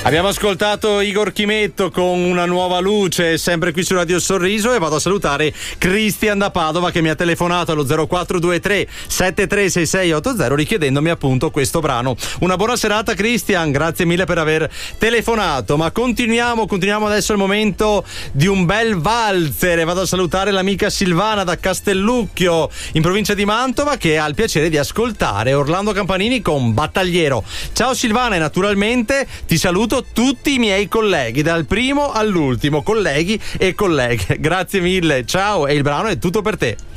Abbiamo ascoltato Igor Chimetto con Una nuova luce, sempre qui su Radio Sorriso, e vado a salutare Cristian da Padova che mi ha telefonato allo 0423 736680 richiedendomi appunto questo brano. Una buona serata Cristian, grazie mille per aver telefonato, ma continuiamo adesso il momento di un bel valzer. Vado a salutare l'amica Silvana da Castellucchio in provincia di Mantova che ha il piacere di ascoltare Orlando Campanini con Battagliero. Ciao Silvana, e naturalmente ti saluto tutti i miei colleghi, dal primo all'ultimo, colleghi e colleghe. Grazie mille, ciao, e il brano è tutto per te.